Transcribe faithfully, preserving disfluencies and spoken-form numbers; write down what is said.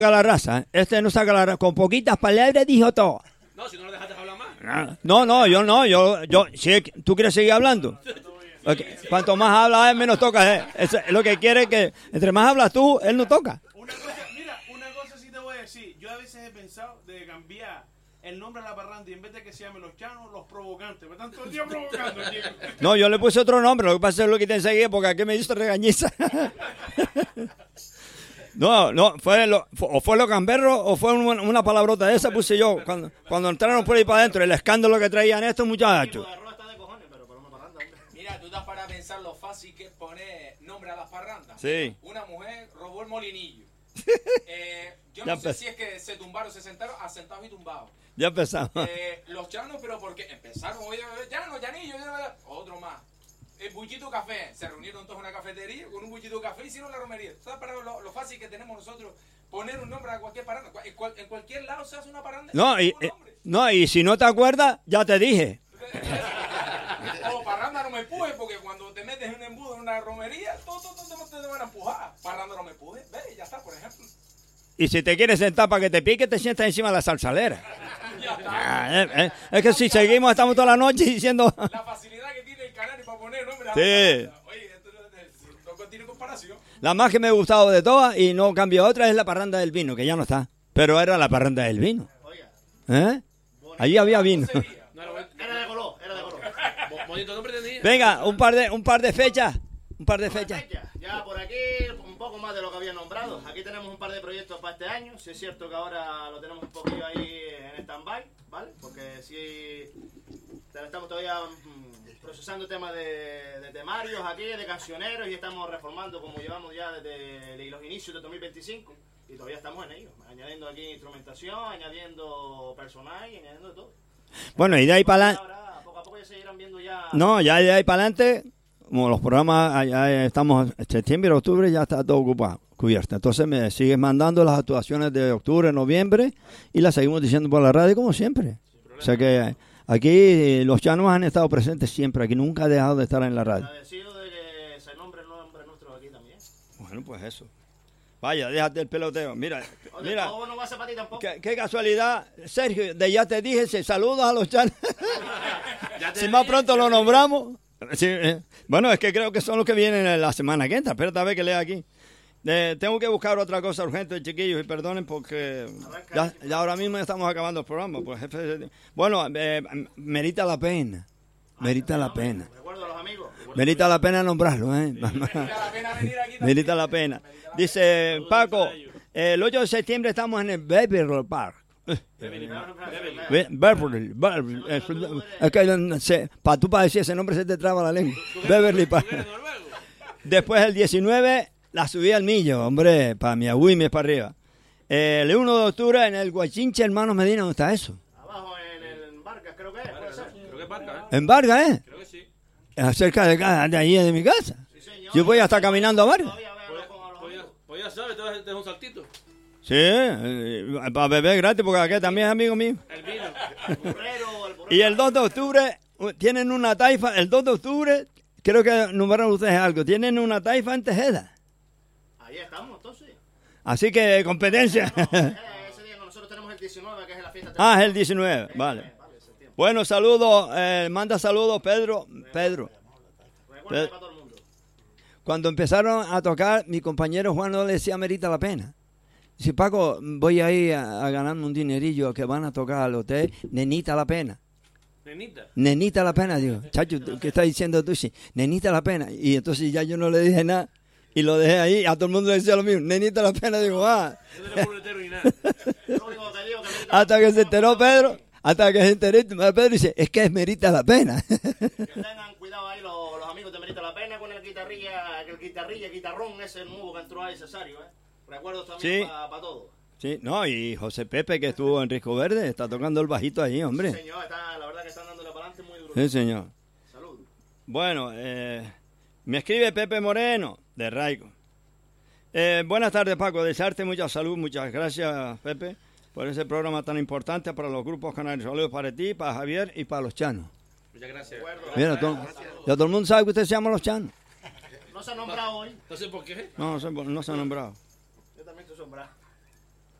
la raza, ¿eh? Este no saca la raza. Con poquitas palabras dijo todo. No, si no lo dejaste hablar más. No, no, yo no, yo, yo, si tú quieres seguir hablando. Okay. Cuanto más hablas, menos tocas. ¿eh? Eso es lo que quiere que, entre más hablas tú, él no toca. Una cosa, mira, una cosa sí te voy a decir. Yo a veces he pensado de cambiar el nombre a la parranda y en vez de que se llame Los Chanos, Los Provocantes. Me están todo el día provocando, chico. No, yo le puse otro nombre, lo que pasa es lo que te enseguida porque aquí me hizo regañiza. No, no, fue lo, fue, o fue lo gamberro o fue un, una palabrota de esa puse yo cuando, cuando entraron por ahí para adentro, el escándalo que traían estos muchachos. Mira, tú das para pensar lo fácil que es poner nombre a las parrandas. Sí. Una mujer robó el molinillo. Eh, yo Ya no sé empe- si es que se tumbaron, se sentaron, asentados y tumbados. Ya empezamos. Eh, los chanos, pero porque empezaron, oye, llano, llanillo, llano, otro más. El bullito café, se reunieron todos en una cafetería, con un bullito café hicieron la romería. ¿Sabes para lo, lo fácil que tenemos nosotros poner un nombre a cualquier parranda? En, cual, en cualquier lado se hace una parranda. No, y, eh, no, y si no te acuerdas, ya te dije. O parranda no me empuje, porque cuando te metes en un embudo en una romería, todos todo, todo, todo te van a empujar. Parranda no me empuje, ve, ya está, por ejemplo. Y si te quieres sentar para que te pique, te sientas encima de la salsalera. Ya está. Ah, eh, eh, es que si seguimos, estamos toda la noche diciendo... La facilidad que tiene el canario para poner nombre a Sí. la parranda. Oye, esto no, no, no tiene comparación. La más que me ha gustado de todas, y no cambió otra, es la parranda del vino, que ya no está. Pero era la parranda del vino. ¿Eh? Allí había vino. No, no, era de color, era de color. Bo- Bonito nombre tenía. Venga, un par de, un par de fechas. Un par de fechas. Ya por aquí un poco más de lo que había nombrado. Aquí tenemos un par de proyectos para este año. Sí es cierto que ahora lo tenemos un poquillo ahí en stand-by, ¿vale? Porque sí estamos todavía mm, procesando temas de, de temarios aquí, de cancioneros, y estamos reformando como llevamos ya desde los inicios de dos mil veinticinco. Y todavía estamos en ello, añadiendo aquí instrumentación, añadiendo personal y añadiendo de todo. Bueno, y de ahí para adelante. Ahora, poco a poco ya se irán viendo ya... No, ya de ahí para adelante, como los programas, ya estamos en septiembre, octubre, ya está todo ocupado, cubierto. Entonces me sigues mandando las actuaciones de octubre, noviembre, y las seguimos diciendo por la radio como siempre. O sea que aquí los chanos han estado presentes siempre, aquí nunca ha dejado de estar en la radio. Agradecido de que se nombre el nombre nuestro aquí también. Bueno, pues eso. Vaya, déjate el peloteo. Mira, Oye, mira, todo no va a ser para ti tampoco. qué, qué casualidad. Sergio, de ya te dije, se saludos a los chanos. Ya te Si más dije, pronto ya lo te nombramos. Sí, eh. Bueno, es que creo que son los que vienen la semana que entra. Espérate a ver que lea aquí. Eh, tengo que buscar otra cosa urgente, chiquillos, y perdonen porque ya, ya ahora mismo estamos acabando el programa. Pues, jefe, bueno, eh, merita la pena. Merita la pena. Recuerdo a los amigos. Merita la pena nombrarlo, ¿eh? Merita la pena venir aquí también. Merita la pena. Dice Paco, eh, el ocho de septiembre estamos en el Beverly Park. Be- Beverly, Beverly, eh, es que no sé, para tú para decir ese nombre se te traba la lengua. Beverly Park. Después el diecinueve, la subida al Millo, hombre, para mi agüime para arriba. Eh, el uno de octubre en el Guachinche, hermanos Medina, ¿dónde está eso? Abajo en el Barcas, creo que es. Puede ser. Creo que es Barca, ¿eh? En Vargas, ¿eh? Creo que sí. Es cerca de, ca- de ahí de mi casa. Sí, señor. Yo voy hasta caminando a Vargas. Todavía véanlo con los Pues ya, amigos. pues ya sabes, te vas a dar un saltito. Sí, eh, para beber gratis, porque aquí también es amigo mío. El vino. El burrero, el burrero. Y el dos de octubre uh, tienen una taifa, el dos de octubre, creo que numeraron ustedes algo, tienen una taifa en Tejeda. Ahí estamos, entonces. Así que competencia. Eh, Ese día nosotros tenemos el diecinueve, que es la fiesta. Ah, es el diecinueve, vale. Vale, septiembre. Bueno, saludos, eh, manda saludos Pedro. Pedro, Recuerda para todo el mundo. cuando empezaron a tocar, mi compañero Juan no le decía merita la pena. Dice, Paco, voy a ir a, a ganarme un dinerillo que van a tocar al hotel, nenita la pena. Nenita. Nenita la pena, digo, chacho, ¿qué estás diciendo tú? Sí, nenita la pena. Y entonces ya yo no le dije nada y lo dejé ahí, a todo el mundo le decía lo mismo, nenita la pena, digo, ah. No te le pongo entero ni nada. Lo único que digo que merita Hasta que se enteró Pedro, hasta que se enteró Pedro dice, es que es merita la pena. que tengan cuidado ahí los, los amigos de Merita la Pena con el guitarrilla, el guitarrilla, el guitarrón ese nuevo que entró ahí, Cesario, ¿eh? Recuerdos también Sí. para todo. Sí, no, y José Pepe que estuvo en Risco Verde, está tocando el bajito ahí, Sí, hombre. señor, está, la verdad que están dándole para adelante muy duro. Sí, señor. Salud. Bueno, eh, me escribe Pepe Moreno, de Raico. Eh, buenas tardes, Paco. Desearte mucha salud. Muchas gracias, Pepe, por ese programa tan importante para los grupos canarios. Saludos para ti, para Javier y para los chanos. Muchas gracias. Mira, todo, ya todo el mundo sabe que usted se llama los chanos. No se ha nombrado hoy. No sé por qué. No, no se, no se ha nombrado. Yo también estoy asombrado.